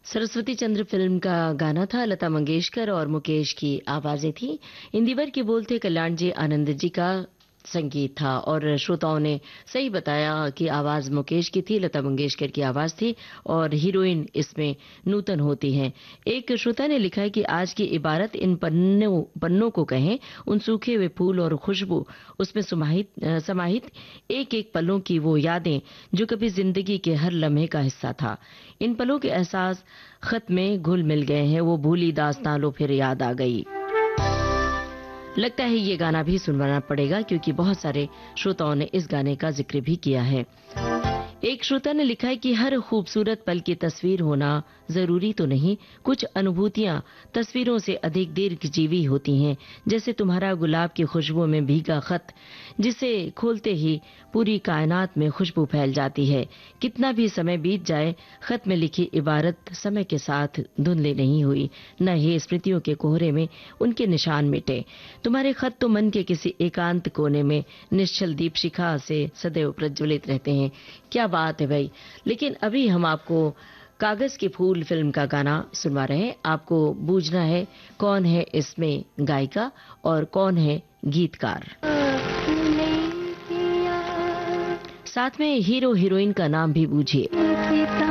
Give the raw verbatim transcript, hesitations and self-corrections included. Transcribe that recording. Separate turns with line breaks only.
सरस्वती चंद्र film का गाना था। लता मंगेशकर और मुकेश की आवाजें थी। इंदिवर के बोल थे कल्याण जी आनंद जी का संगीत था और श्रोताओं ने सही बताया कि आवाज मुकेश की थी, लता मंगेशकर की आवाज थी और हीरोइन इसमें नूतन होती हैं। एक श्रोता ने लिखा है कि आज की इबारत इन पन्नों पन्नों को कहें, उन सूखे हुए फूल और खुशबू, उसमें समाहित समाहित एक एक पलों की वो यादें जो कभी जिंदगी के हर लम्हे का हिस्सा था। इन पलों के एहसास खत में घुल मिल गए हैं, वो भूली दास्तां लो फिर याद आ गई। लगता है ये गाना भी सुनवाना पड़ेगा क्योंकि बहुत सारे श्रोताओं ने इस गाने का जिक्र भी किया है। एक श्रोता ने लिखा है कि हर खूबसूरत पल की तस्वीर होना जरूरी तो नहीं, कुछ अनुभूतियां तस्वीरों से अधिक दीर्घजीवी होती हैं, जैसे तुम्हारा गुलाब की खुशबू में भीगा खत, जिसे खोलते ही पूरी कायनात में खुशबू फैल जाती है। कितना भी समय बीत जाए, खत में लिखी इबारत समय के साथ धुंधली नहीं हुई, न ही स्मृतियों के कोहरे में उनके निशान मिटे। तुम्हारे खत तो मन के किसी एकांत कोने में निश्चल दीप शिखा से सदैव प्रज्वलित रहते हैं। क्या बात है भाई। लेकिन अभी हम आपको कागज के फूल फिल्म का गाना सुनवा रहे हैं। आपको बूझना है कौन है इसमें गायिका और कौन है गीतकार। साथ में हीरो हीरोइन का नाम भी बूझिए।